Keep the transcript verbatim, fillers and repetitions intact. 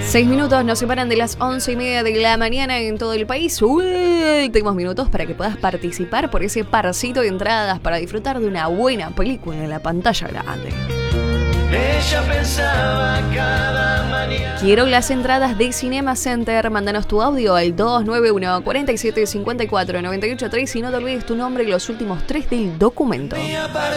Seis minutos nos separan de las once y media de la mañana en todo el país. Últimos minutos para que puedas participar por ese parcito de entradas para disfrutar de una buena película en la pantalla grande. Ella pensaba cada mañana. Quiero las entradas de Cinema Center. Mándanos tu audio al dos nueve uno, cuatro siete, cinco cuatro, nueve ocho tres y no te olvides tu nombre y los últimos tres del documento.